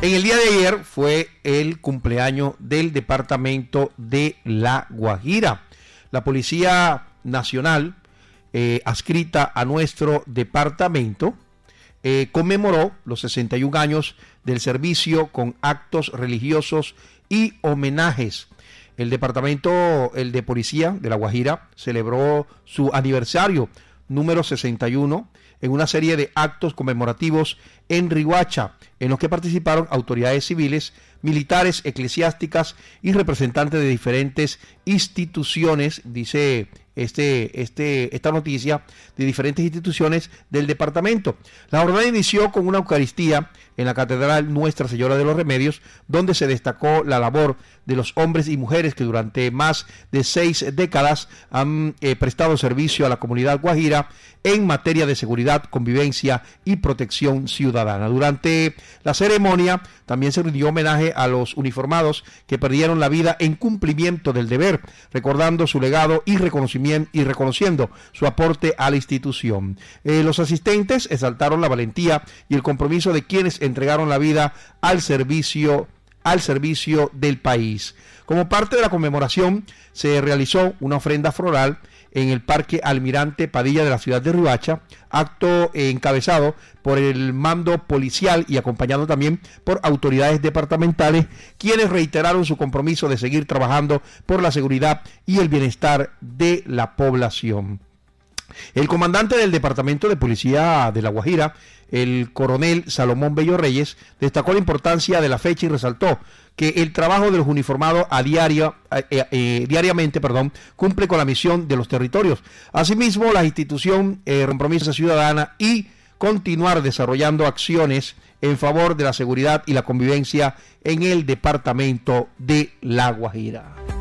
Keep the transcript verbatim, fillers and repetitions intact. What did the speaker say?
En el día de ayer fue el cumpleaños del departamento de La Guajira. La Policía Nacional, eh, adscrita a nuestro departamento, eh, conmemoró los sesenta y un años del servicio con actos religiosos y homenajes. El departamento, el de Policía de La Guajira, celebró su aniversario número sesenta y uno en una serie de actos conmemorativos en Riohacha, en los que participaron autoridades civiles, militares, eclesiásticas y representantes de diferentes instituciones, dice este, este, esta noticia, de diferentes instituciones del departamento. La jornada inició con una Eucaristía en la Catedral Nuestra Señora de los Remedios, donde se destacó la labor de los hombres y mujeres que durante más de seis décadas han eh, prestado servicio a la comunidad guajira en materia de seguridad, convivencia y protección ciudadana. Durante la ceremonia también se rindió homenaje a los uniformados que perdieron la vida en cumplimiento del deber, recordando su legado y reconocimiento y reconociendo su aporte a la institución. Eh, los asistentes exaltaron la valentía y el compromiso de quienes entregaron la vida al servicio al servicio del país. Como parte de la conmemoración, se realizó una ofrenda floral en el Parque Almirante Padilla de la ciudad de Riohacha, acto encabezado por el mando policial y acompañado también por autoridades departamentales, quienes reiteraron su compromiso de seguir trabajando por la seguridad y el bienestar de la población. El comandante del Departamento de Policía de La Guajira, el coronel Salomón Bello Reyes, destacó la importancia de la fecha y resaltó que el trabajo de los uniformados a diario, eh, eh, diariamente perdón, cumple con la misión de los territorios. Asimismo, la institución eh, compromiso ciudadana y continuar desarrollando acciones en favor de la seguridad y la convivencia en el Departamento de La Guajira.